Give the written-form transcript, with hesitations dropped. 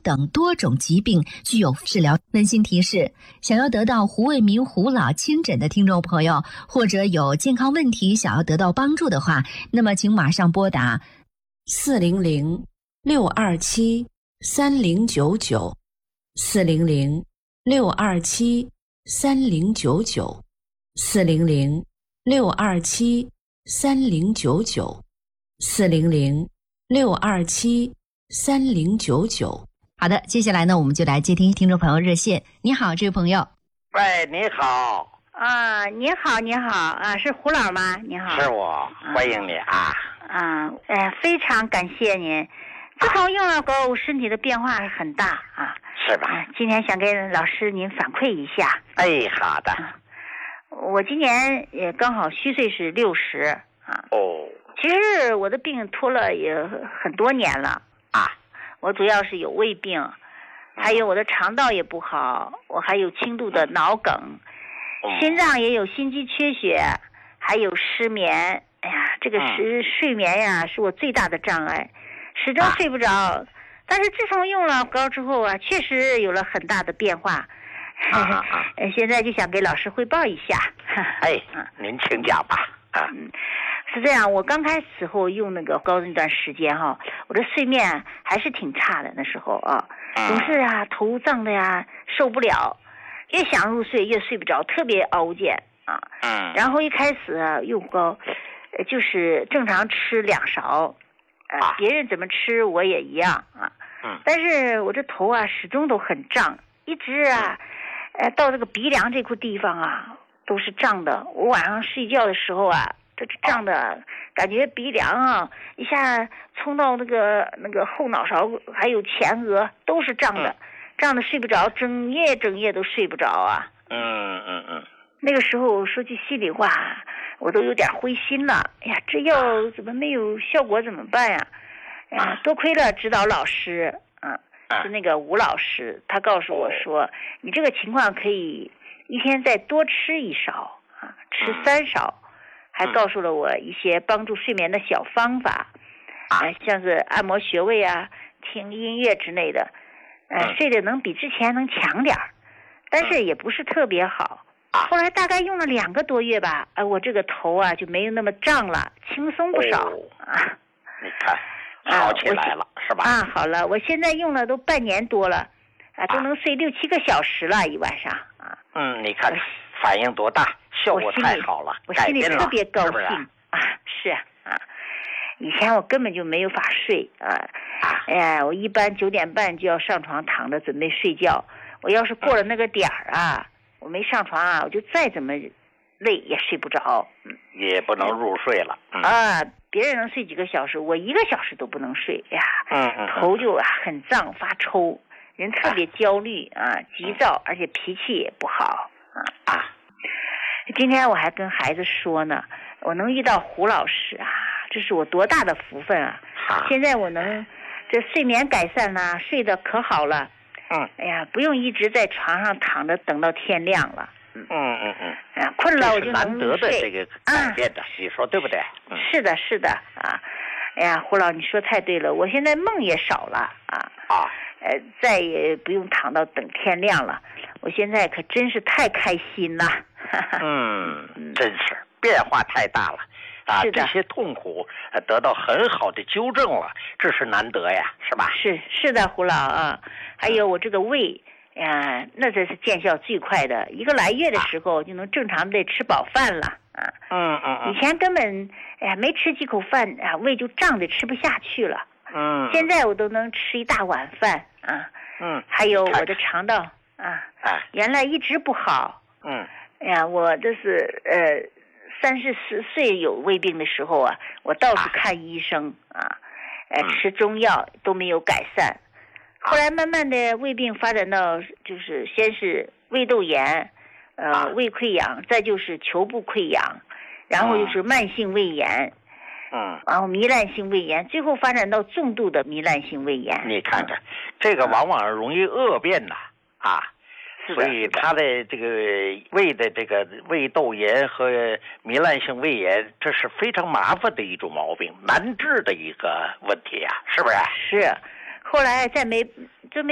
等多种疾病具有治疗。温馨提示：想要得到胡卫民胡老亲诊的听众朋友，或者有健康问题想要得到帮助的话，那么请马上拨打400-627-3099 400-627-3099 400-627-3099 400-627-3099。好的，接下来呢，我们就来接听听众朋友热线。你好，这位朋友。 喂，你好。 你好，你好啊，是胡老吗？你好。 是我，欢迎你啊。 非常感谢您。自从用了狗，我身体的变化很大啊。 是吧？ 今天想给老师您反馈一下。 哎，好的。 我今年也刚好虚岁是60啊。 哦。 其实我的病拖了也很多年了啊。 我主要是有胃病，还有我的肠道也不好，我还有轻度的脑梗，心脏也有心肌缺血，还有失眠。哎呀，这个睡眠呀是我最大的障碍，始终睡不着。但是自从用了膏之后啊，确实有了很大的变化。现在就想给老师汇报一下。 哎，您请讲吧。 是这样，我刚开始后用那个膏那段时间哈，我的睡眠还是挺差的，那时候啊，总是头胀的呀，受不了，越想入睡越睡不着，特别熬煎啊。然后一开始用膏，就是正常吃2勺，别人怎么吃我也一样啊。但是我这头始终都很胀，一直到这个鼻梁这块地方都是胀的。我晚上睡觉的时候这胀的感觉，鼻梁一下冲到那个后脑勺还有前额都是胀的，胀的睡不着，整夜都睡不着那个时候说句心里话，我都有点灰心了。哎呀，这药怎么没有效果，怎么办呀？多亏了指导老师是那个吴老师，他告诉我说，你这个情况可以一天再多吃1勺吃3勺。还告诉了我一些帮助睡眠的小方法，像是按摩穴位听音乐之类的，睡得能比之前能强点儿，但是也不是特别好。后来大概用了2个多月吧，我这个头就没有那么胀了，轻松不少你看，好起来了是吧？ 好了，我现在用了都半年多了，都能睡6、7个小时了一晚上你看反应多大，效果太好了， 我心里特别高兴是以前我根本就没有法睡我一般9点半就要上床躺着准备睡觉，我要是过了那个点儿我没上床我就再怎么累也睡不着， 也不能入睡了别人能睡几个小时，我1个小时都不能睡头就很胀发抽，人特别焦虑急躁，而且脾气也不好今天我还跟孩子说呢，我能遇到胡老师这是我多大的福分现在我能这睡眠改善了，睡得可好了哎呀，不用一直在床上躺着等到天亮了困了我就能入睡， 难得的这个改变的你说对不对？ 是的哎呀，胡老你说太对了，我现在梦也少了再也不用躺到等天亮了，我现在可真是太开心了真是变化太大了这些痛苦得到很好的纠正了，这是难得呀，是吧？ 是的，胡老还有我这个胃那这是见效最快的，1个来月的时候就能正常的吃饱饭了以前根本没吃几口饭胃就胀得吃不下去了现在我都能吃1大碗饭还有我的肠道原来一直不好我这是34岁有胃病的时候我到处看医生吃中药都没有改善，后来慢慢的胃病发展到就是先是胃窦炎胃溃疡，再就是球部溃疡，然后就是慢性胃炎然后糜烂性胃炎，最后发展到重度的糜烂性胃炎。 你看看这个往往容易恶变所以他的这个胃的这个胃窦炎和糜烂性胃炎，这是非常麻烦的一种毛病，难治的一个问题是不是？ 是，后来再没